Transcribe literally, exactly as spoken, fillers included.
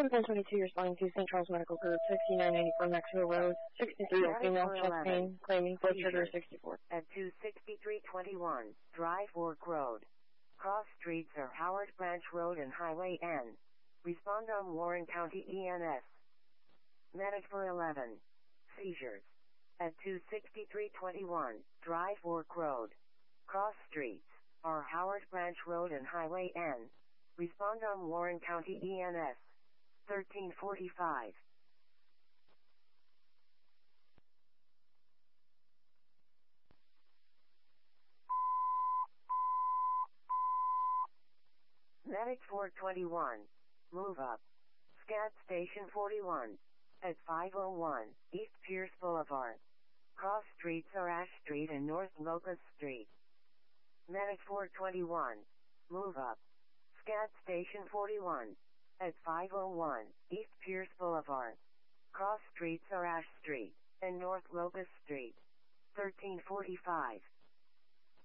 ten twenty-two, you're responding to Saint Charles Medical Group, sixty-nine ninety-four Maxwell Road, sixty-three-year-old female, chest pain, claiming blood sugar sixty-four. At two sixty-three twenty-one, Dry Fork Road. Cross streets are Howard Branch Road and Highway N. Respond on Warren County E M S. Medic for eleven. Seizures. At two sixty-three twenty-one, Dry Fork Road. Cross streets are Howard Branch Road and Highway N. Respond on Warren County E M S. thirteen forty-five. Medic four twenty-one. Move up. Scat Station forty-one. At five oh one, East Pierce Boulevard. Cross streets are Ash Street and North Locust Street. Medic four twenty-one. Move up. Scat Station forty-one. At five oh one, East Pierce Boulevard. Cross streets are Ash Street and North Locust Street. thirteen forty-five.